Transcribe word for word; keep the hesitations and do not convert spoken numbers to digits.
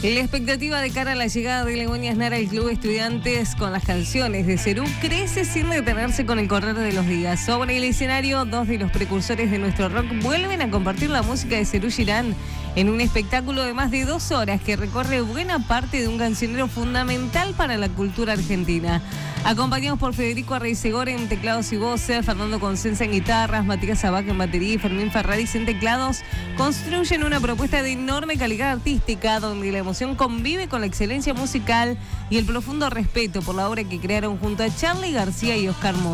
La expectativa de cara a la llegada de Begoña Asnar al Club Estudiantes con las canciones de Cerú crece sin detenerse con el correr de los días. Sobre el escenario, dos de los precursores de nuestro rock vuelven a compartir la música de Cerú Girán en un espectáculo de más de dos horas que recorre buena parte de un cancionero fundamental para la cultura argentina. Acompañados por Federico Arreizegor en teclados y voces, Fernando Consenza en guitarras, Matías Abac en batería y Fermín Ferraris en teclados, construyen una propuesta de enorme calidad artística donde la emoción convive con la excelencia musical y el profundo respeto por la obra que crearon junto a Charly García y Oscar Mora.